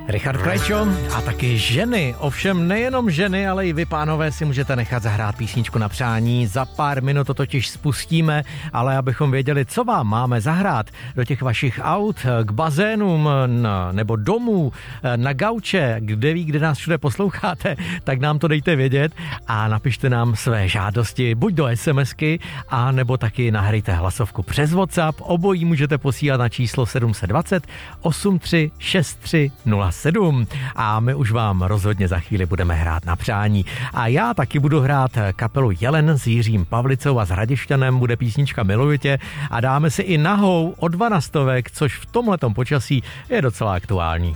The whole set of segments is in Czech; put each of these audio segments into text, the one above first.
Richard Krajčo a taky ženy. Ovšem nejenom ženy, ale i vy, pánové, si můžete nechat zahrát písničku na přání. Za pár minut to totiž spustíme, ale abychom věděli, co vám máme zahrát do těch vašich aut, k bazénům nebo domů, na gauče, kde ví, kde nás všude posloucháte, tak nám to dejte vědět a napište nám své žádosti buď do SMSky, a nebo taky nahrajte hlasovku přes WhatsApp. Obojí můžete posílat na číslo 720 83 63 07 a my už vám rozhodně za chvíli budeme hrát na přání. A já taky budu hrát kapelu Jelen s Jiřím Pavlicou a s Hradišťanem, bude písnička Miluji tě a dáme si i nahou od 12, což v tomhletom počasí je docela aktuální.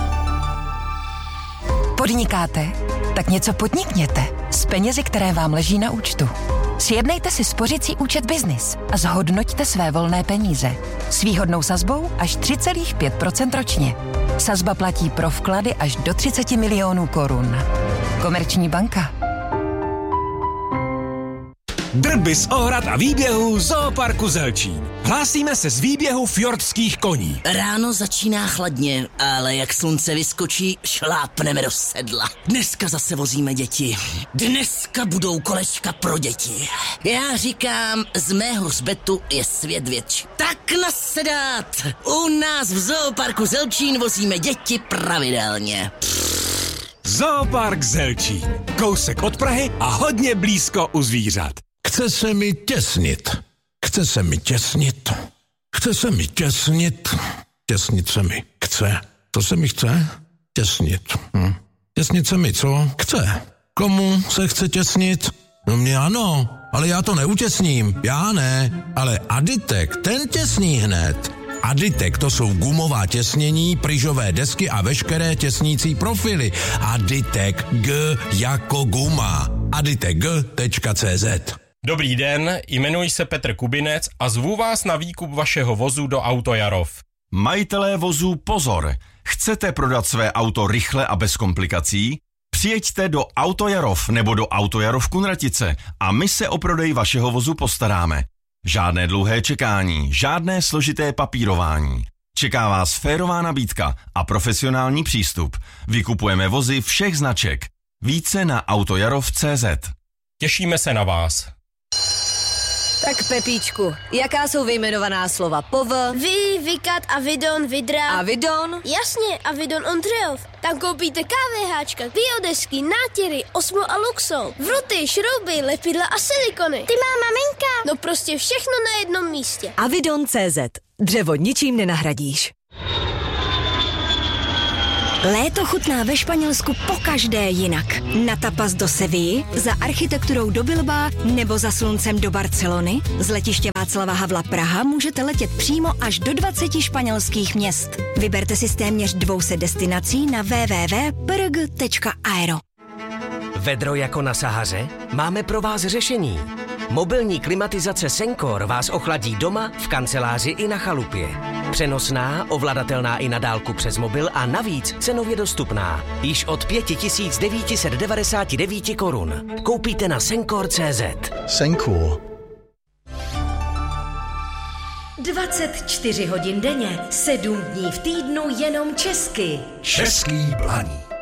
Podnikáte? Tak něco podnikněte s penězi, které vám leží na účtu. Sjednejte si spořicí účet Biznis a zhodnoťte své volné peníze. S výhodnou sazbou až 3,5% ročně. Sazba platí pro vklady až do 30 milionů korun. Komerční banka. Drby z ohrad a výběhů Zooparku Zelčín. Hlásíme se z výběhu fjordských koní. Ráno začíná chladně, ale jak slunce vyskočí, šlápneme do sedla. Dneska zase vozíme děti. Dneska budou kolečka pro děti. Já říkám, z mého hřbetu je svět větší. Tak nasedat! U nás v Zooparku Zelčín vozíme děti pravidelně. Zoopark Zelčín. Kousek od Prahy a hodně blízko u zvířat. Chce se mi těsnit. Chce se mi těsnit. Chce se mi těsnit. Těsnit se mi chce. To se mi chce? Těsnit. Těsnit se mi co? Chce. Komu se chce těsnit? No mě ano, ale já to neutěsním. Já ne, ale Aditek, ten těsní hned. Aditek, to jsou gumová těsnění, pryžové desky a veškeré těsnící profily. Aditek G jako guma. aditek.cz. Dobrý den, jmenuji se Petr Kubinec a zvu vás na výkup vašeho vozu do Autojarov. Majitelé vozů pozor! Chcete prodat své auto rychle a bez komplikací? Přijeďte do Autojarov nebo do Autojarov Kunratice a my se o prodej vašeho vozu postaráme. Žádné dlouhé čekání, žádné složité papírování. Čeká vás férová nabídka a profesionální přístup. Vykupujeme vozy všech značek. Více na autojarov.cz. Těšíme se na vás. Tak Pepíčku, jaká jsou vyjmenovaná slova pov? Vykat, Avidon, Vidra. Avidon? Jasně, Avidon Ondřejov. Tam koupíte KVHčka, biodesky, nátěry, Osmo a Luxol, vruty, šrouby, lepidla a silikony. Ty má maminka. No prostě všechno na jednom místě. Avidon.cz. Dřevo ničím nenahradíš. Léto chutná ve Španělsku pokaždé jinak. Na tapas do Sevilly, za architekturou do Bilbaa nebo za sluncem do Barcelony, z letiště Václava Havla Praha můžete letět přímo až do 20 španělských měst. Vyberte si z téměř 200 destinací na www.prg.aero. Vedro jako na Sahaře? Máme pro vás řešení. Mobilní klimatizace Sencor vás ochladí doma, v kanceláři i na chalupě. Přenosná, ovladatelná i na dálku přes mobil a navíc cenově dostupná. Již od 5999 korun. Koupíte na Sencor.cz. Sencor. 24 hodin denně, 7 dní v týdnu jenom česky. Český Blaník.